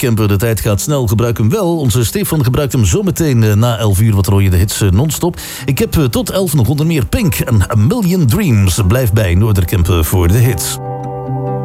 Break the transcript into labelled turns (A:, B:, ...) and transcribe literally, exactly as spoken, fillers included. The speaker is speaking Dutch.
A: Noorderkemper. De tijd gaat snel, gebruik hem wel. Onze Stefan gebruikt hem zometeen uh, na elf uur. Wat hoor je de hits uh, non-stop. Ik heb uh, tot elf nog onder meer Pink en A Million Dreams. Blijf bij Noorderkemper voor de hits.